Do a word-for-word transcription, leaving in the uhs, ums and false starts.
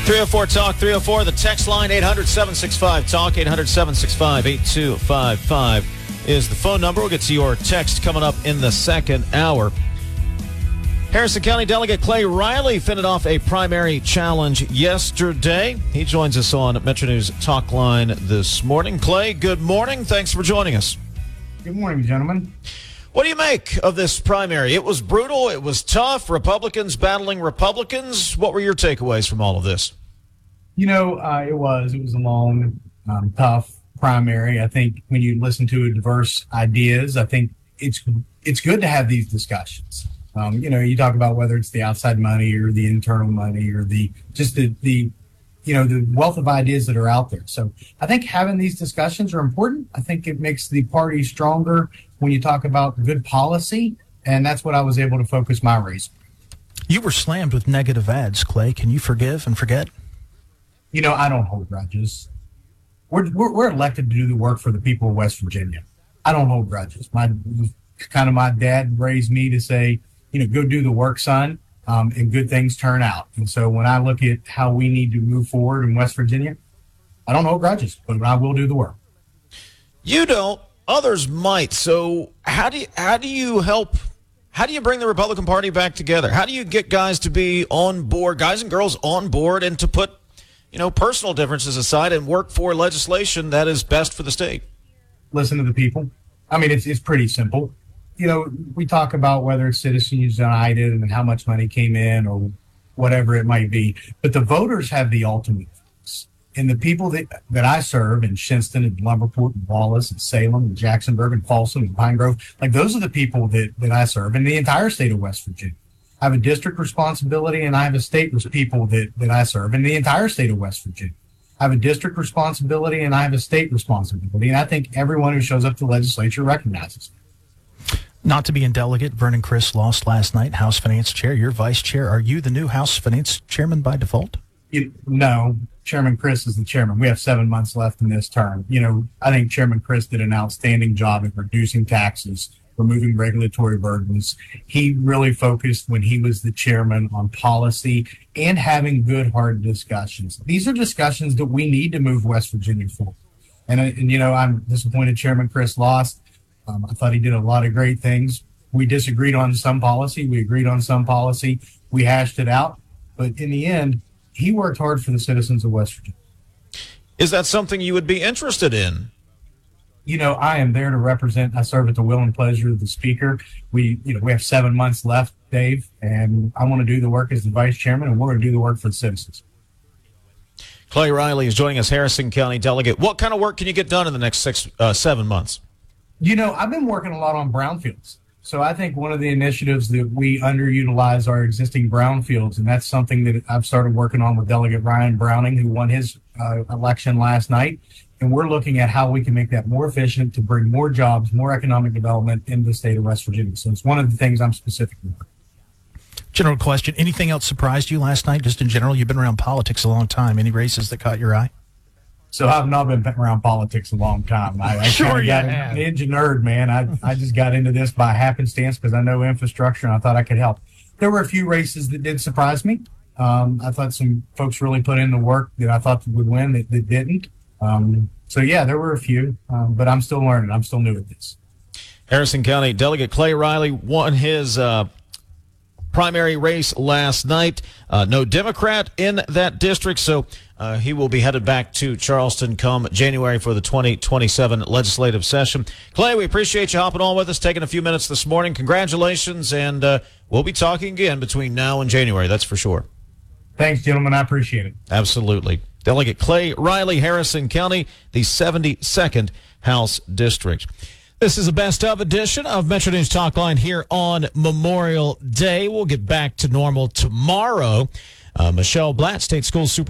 three oh four talk, three oh four, the text line, eight hundred, seven six five, talk, eight hundred, seven six five, eight two five five is the phone number. We'll get to your text coming up in the second hour. Harrison County Delegate Clay Riley fended off a primary challenge yesterday. He joins us on Metro News Talk Line this morning. Clay, good morning. Thanks for joining us. Good morning, gentlemen. What do you make of this primary? It was brutal. It was tough. Republicans battling Republicans. What were your takeaways from all of this? You know, uh, it was. It was a long, um, tough primary. I think when you listen to diverse ideas, I think it's it's good to have these discussions. Um, you know, you talk about whether it's the outside money or the internal money or the just the, the you know, the wealth of ideas that are out there. So I think having these discussions are important. I think it makes the party stronger when you talk about good policy, and that's what I was able to focus my race. You were slammed with negative ads, Clay. Can you forgive and forget? You know, I don't hold grudges. We're, we're, we're elected to do the work for the people of West Virginia. I don't hold grudges. My kind of my dad raised me to say, you know, go do the work, son, um, and good things turn out. And so when I look at how we need to move forward in West Virginia, I don't hold grudges, but I will do the work. You don't. Others might. So how do you, how do you help? How do you bring the Republican Party back together? How do you get guys to be on board, guys and girls on board, and to put, you know, personal differences aside and work for legislation that is best for the state? Listen to the people. I mean, it's it's pretty simple. You know, we talk about whether it's Citizens United and how much money came in or whatever it might be, but the voters have the ultimate voice. And the people that, that I serve in Shinston and Lumberport and Wallace and Salem and Jacksonburg and Folsom and Pine Grove, like those are the people that, that I serve in the entire state of West Virginia. I have a district responsibility and I have a state people that, that I serve in the entire state of West Virginia. I have a district responsibility and I have a state responsibility. And I think everyone who shows up to the legislature recognizes it. Not to be in delegate, Vernon Criss lost last night, House Finance Chair. You're Vice Chair. Are you the new House Finance Chairman by default? You, no, Chairman Criss is the chairman. We have seven months left in this term. You know, I think Chairman Criss did an outstanding job at reducing taxes, removing regulatory burdens. He really focused when he was the chairman on policy and having good, hard discussions. These are discussions that we need to move West Virginia forward. And, and you know, I'm disappointed Chairman Criss lost. Um, I thought he did a lot of great things. We disagreed on some policy. We agreed on some policy. We hashed it out. But in the end, he worked hard for the citizens of West Virginia. Is that something you would be interested in? You know, I am there to represent. I serve at the will and pleasure of the speaker. We, you know, we have seven months left, Dave, and I want to do the work as the vice chairman, and we're going to do the work for the citizens. Clay Riley is joining us, Harrison County Delegate. What kind of work can you get done in the next six, uh, seven months? You know, I've been working a lot on brownfields. So I think one of the initiatives that we underutilize are existing brownfields, and that's something that I've started working on with Delegate Ryan Browning, who won his uh, election last night. And we're looking at how we can make that more efficient to bring more jobs, more economic development into the state of West Virginia. So it's one of the things I'm specifically working on. General question, anything else surprised you last night? Just in general, you've been around politics a long time. Any races that caught your eye? So I've not been around politics a long time. I, I sure got an engine nerd, man. I, I just got into this by happenstance because I know infrastructure and I thought I could help. There were a few races that did surprise me. Um, I thought some folks really put in the work that I thought would win that, that didn't. Um, so, yeah, there were a few, um, but I'm still learning. I'm still new at this. Harrison County Delegate Clay Riley won his uh, primary race last night. Uh, no Democrat in that district, so uh, he will be headed back to Charleston come January for the twenty twenty-seven legislative session. Clay, we appreciate you hopping on with us, taking a few minutes this morning. Congratulations, and uh, we'll be talking again between now and January, that's for sure. Thanks, gentlemen. I appreciate it. Absolutely. Delegate Clay Riley, Harrison County, the seventy-second House District. This is a best-of edition of Metro News Talk Line here on Memorial Day. We'll get back to normal tomorrow. Uh, Michelle Blatt, State School Super